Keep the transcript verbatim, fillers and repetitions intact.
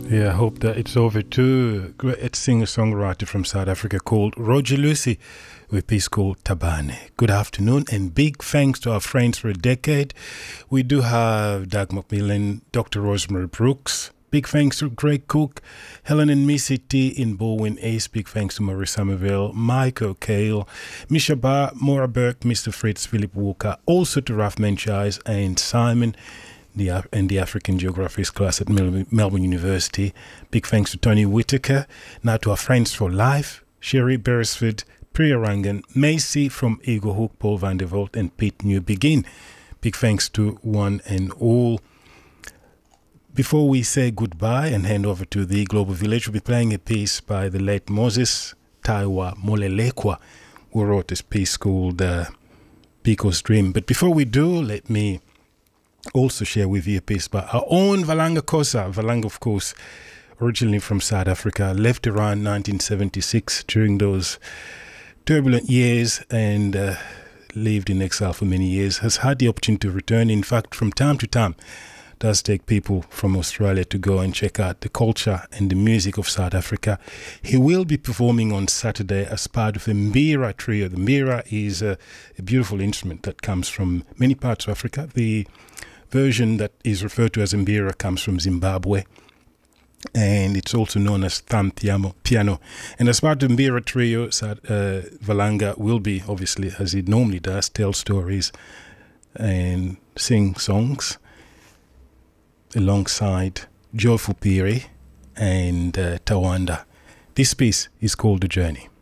Yeah, I hope that it's over to a great singer-songwriter from South Africa called Roger Lucy with a piece called Tabane. Good afternoon and big thanks to our friends for a decade. We do have Doug McMillan, Doctor Rosemary Brooks. Big thanks to Greg Cook, Helen and Missy T in Bowen Ace. Big thanks to Maurice Somerville, Mike O'Kale, Misha Bar, Maura Burke, Mister Fritz, Philip Walker. Also to Ralph Menchise and Simon the, and the African Geographies class at Mel- Melbourne University. Big thanks to Tony Whitaker. Now to our friends for life, Sherry Beresford, Priya Rangan, Macy from Eagle Hook, Paul van der Volt and Pete Newbegin. Big thanks to one and all. Before we say goodbye and hand over to the Global Village, we'll be playing a piece by the late Moses Taiwa Molelekwa, who wrote this piece called uh, Pico's Dream. But before we do, let me also share with you a piece by our own Valanga Kosa. Valanga, of course, originally from South Africa, left around nineteen seventy-six during those turbulent years and uh, lived in exile for many years, has had the opportunity to return. In fact, from time to time, does take people from Australia to go and check out the culture and the music of South Africa. He will be performing on Saturday as part of the Mbira Trio. The Mbira is a, a beautiful instrument that comes from many parts of Africa. The version that is referred to as Mbira comes from Zimbabwe, and it's also known as thumb piano. And as part of the Mbira Trio, uh, Valanga will be, obviously, as he normally does, tell stories and sing songs alongside Joe Fupiri and uh, Tawanda. This piece is called The Journey.